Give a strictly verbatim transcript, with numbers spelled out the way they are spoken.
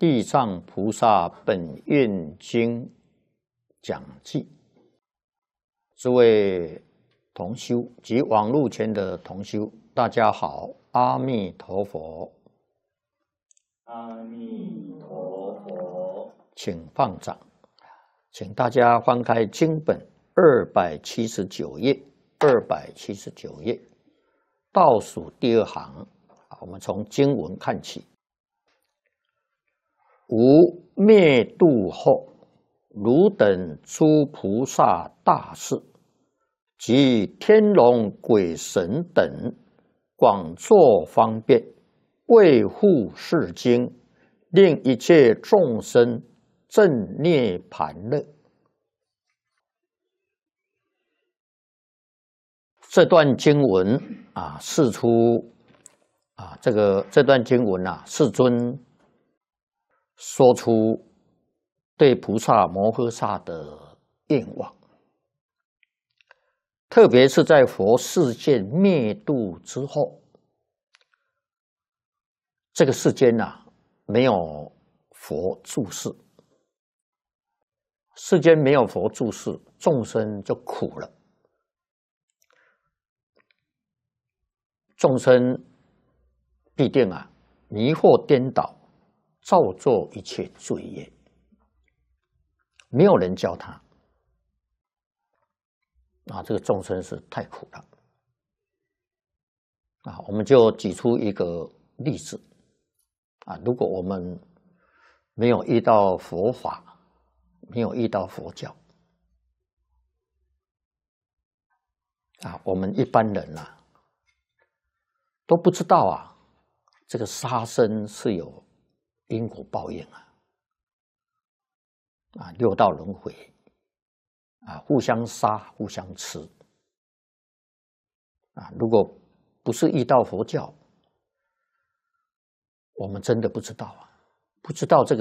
地藏菩萨本愿经讲记，诸位同修及网络前的同修，大家好，阿弥陀佛。 阿弥陀佛， 请放掌，请大家翻开经本二百七十九页，二百七十九页倒数第二行，我们从经文看起。吾灭度后，汝等诸菩萨大士及天龙鬼神等，广作方便，为护世经，令一切众生证涅盘乐。这段经文啊，释出啊，这个这段经文啊，世尊说出对菩萨摩诃萨的愿望，特别是在佛世界灭度之后，这个世间啊没有佛住世，世间没有佛住世，众生就苦了，众生必定啊迷惑颠倒，造作一切罪业，没有人教他啊，这个众生是太苦了啊！我们就举出一个例子啊，如果我们没有遇到佛法，没有遇到佛教啊，我们一般人啊都不知道啊，这个杀生是有因果报应啊，啊，六道轮回啊，互相杀，互相吃啊。如果不是遇到佛教，我们真的不知道啊，不知道这个